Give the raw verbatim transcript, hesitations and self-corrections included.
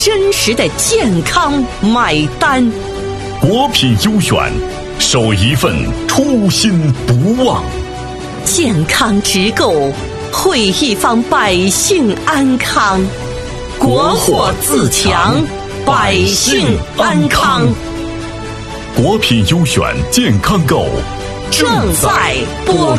真实的健康买单。 国品优选，守一份初心不忘。 健康直购，惠一方百姓安康。国货自强，百姓安康。 国品优选健康购正在播